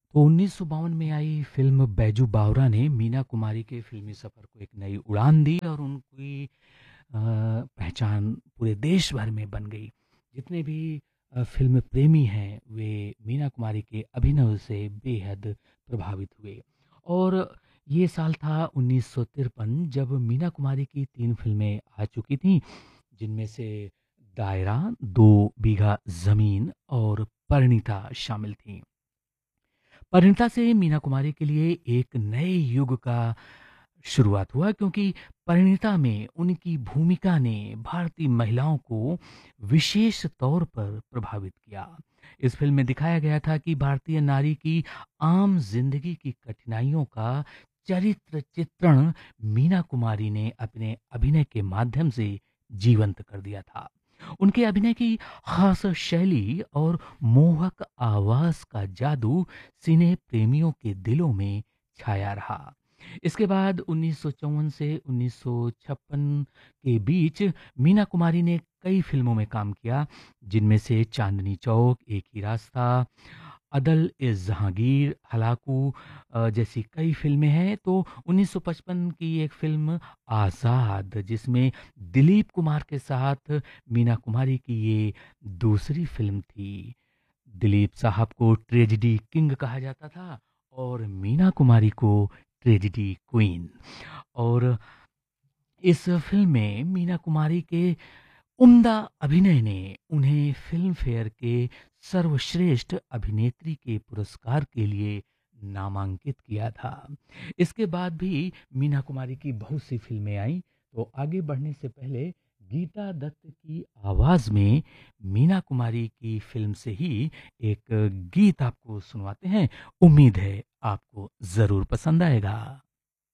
तो 1952 में आई फ़िल्म बैजू बावरा ने मीना कुमारी के फ़िल्मी सफ़र को एक नई उड़ान दी और उनकी पहचान पूरे देश भर में बन गई। जितने भी फ़िल्म प्रेमी हैं, वे मीना कुमारी के अभिनय से बेहद प्रभावित हुए। और ये साल था 1953 जब मीना कुमारी की 3 फ़िल्में आ चुकी थीं, जिनमें से दायरा, 2 बीघा ज़मीन और परिणीता शामिल थीं। परिणीता से मीना कुमारी के लिए एक नए युग का शुरुआत हुआ क्योंकि परिणीता में उनकी भूमिका ने भारतीय महिलाओं को विशेष तौर पर प्रभावित किया। इस फिल्म में दिखाया गया था कि भारतीय नारी की आम जिंदगी की कठिनाइयों का चरित्र चित्रण मीना कुमारी ने अपने अभिनय के माध्यम से जीवंत कर दिया था। उनके अभिनय की खास शैली और मोहक आवाज का जादू सिने प्रेमियों के दिलों में छाया रहा। इसके बाद 1954 से 1956 के बीच मीना कुमारी ने कई फिल्मों में काम किया, जिनमें से चांदनी चौक, एक ही रास्ता, अदल ए जहांगीर, हलाकू जैसी कई फिल्में हैं। तो 1955 की एक फिल्म आज़ाद, जिसमें दिलीप कुमार के साथ मीना कुमारी की ये दूसरी फिल्म थी। दिलीप साहब को ट्रेजेडी किंग कहा जाता था और मीना कुमारी को ट्रेजेडी क्वीन। और इस फिल्म में मीना कुमारी के उम्दा अभिनय ने उन्हें फिल्म फेयर के सर्वश्रेष्ठ अभिनेत्री के पुरस्कार के लिए नामांकित किया था। इसके बाद भी मीना कुमारी की बहुत सी फिल्में आईं। तो आगे बढ़ने से पहले गीता दत्त की आवाज में मीना कुमारी की फिल्म से ही एक गीत आपको सुनवाते हैं। उम्मीद है आपको जरूर पसंद आएगा।